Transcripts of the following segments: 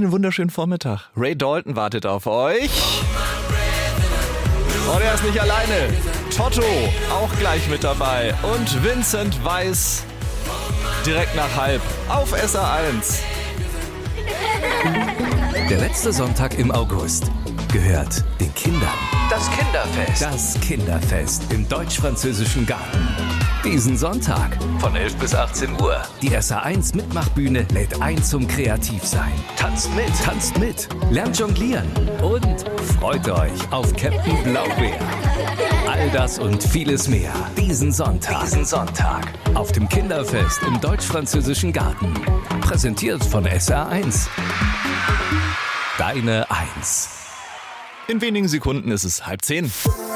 einen wunderschönen Vormittag. Ray Dalton wartet auf euch. Und er ist nicht alleine. Toto auch gleich mit dabei. Und Vincent Weiss direkt nach halb auf SR1. Der letzte Sonntag im August gehört den Kindern. Das Kinderfest. Das Kinderfest im Deutsch-Französischen Garten. Diesen Sonntag von 11 bis 18 Uhr. Die SR1 Mitmachbühne lädt ein zum Kreativsein. Tanzt mit, lernt jonglieren und freut euch auf Captain Blaubeer. All das und vieles mehr diesen Sonntag auf dem Kinderfest im Deutsch-Französischen Garten. Präsentiert von SR1. Deine 1. In wenigen Sekunden ist es 9:30.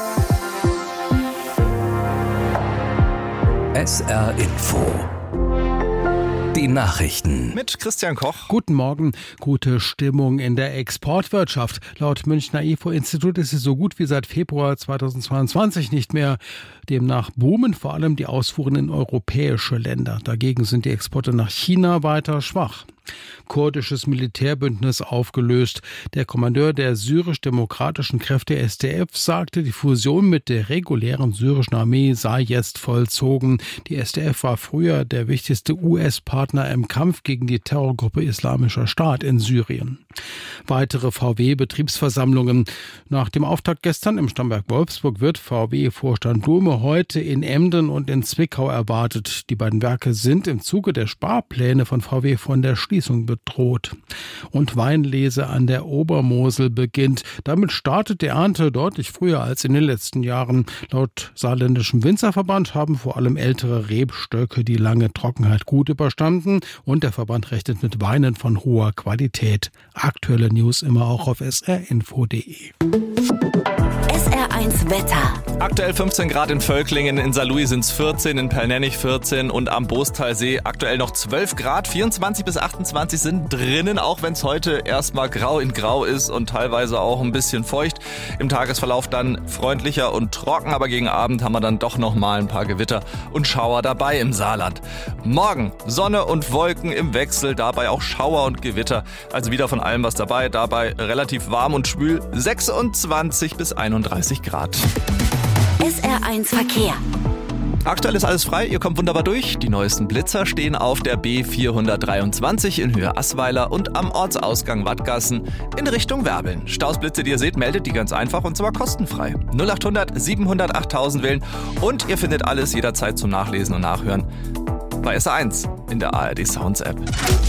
SR Info. Die Nachrichten. Mit Christian Koch. Guten Morgen. Gute Stimmung in der Exportwirtschaft. Laut Münchner IFO-Institut ist es so gut wie seit Februar 2022 nicht mehr. Demnach boomen vor allem die Ausfuhren in europäische Länder. Dagegen sind die Exporte nach China weiter schwach. Kurdisches Militärbündnis aufgelöst. Der Kommandeur der syrisch-demokratischen Kräfte SDF sagte, die Fusion mit der regulären syrischen Armee sei jetzt vollzogen. Die SDF war früher der wichtigste US-Partner im Kampf gegen die Terrorgruppe Islamischer Staat in Syrien. Weitere VW-Betriebsversammlungen. Nach dem Auftakt gestern im Stammwerk Wolfsburg wird VW-Vorstand Blume heute in Emden und in Zwickau erwartet. Die beiden Werke sind im Zuge der Sparpläne von VW von der Schließung bedroht. Und Weinlese an der Obermosel beginnt. Damit startet die Ernte deutlich früher als in den letzten Jahren. Laut saarländischem Winzerverband haben vor allem ältere Rebstöcke die lange Trockenheit gut überstanden und der Verband rechnet mit Weinen von hoher Qualität. Aktuelle News immer auch auf srinfo.de. SR1 Wetter. Aktuell 15 Grad in Völklingen, in Saarlouis sind es 14, in Pellnennich 14 und am Bostalsee aktuell noch 12 Grad. 24 bis 28 sind drinnen, auch wenn es heute erstmal grau in grau ist und teilweise auch ein bisschen feucht. Im Tagesverlauf dann freundlicher und trocken, aber gegen Abend haben wir dann doch nochmal ein paar Gewitter und Schauer dabei im Saarland. Morgen Sonne und Wolken im Wechsel, dabei auch Schauer und Gewitter. Also wieder von allem was dabei, relativ warm und schwül, 26 bis 31 Grad. SR1 Verkehr. Aktuell ist alles frei, ihr kommt wunderbar durch. Die neuesten Blitzer stehen auf der B423 in Höhe Assweiler und am Ortsausgang Wattgassen in Richtung Werbeln. Stausblitze, die ihr seht, meldet die ganz einfach und zwar kostenfrei. 0800 700 8000 wählen und ihr findet alles jederzeit zum Nachlesen und Nachhören bei SR1 in der ARD Sounds App.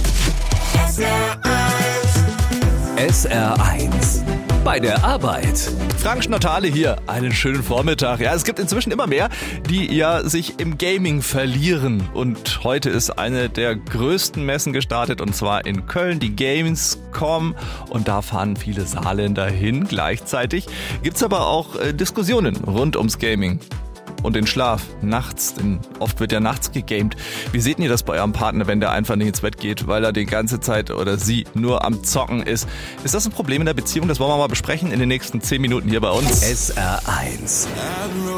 SR1. Bei der Arbeit. Frank Schnottale hier, einen schönen Vormittag. Ja, es gibt inzwischen immer mehr, die ja sich im Gaming verlieren. Und heute ist eine der größten Messen gestartet und zwar in Köln, die Gamescom. Und da fahren viele Saarländer hin. Gleichzeitig gibt's aber auch Diskussionen rund ums Gaming. Und den Schlaf nachts, denn oft wird ja nachts gegamed. Wie seht ihr das bei eurem Partner, wenn der einfach nicht ins Bett geht, weil er die ganze Zeit oder sie nur am Zocken ist? Ist das ein Problem in der Beziehung? Das wollen wir mal besprechen in den nächsten 10 Minuten hier bei uns. SR1.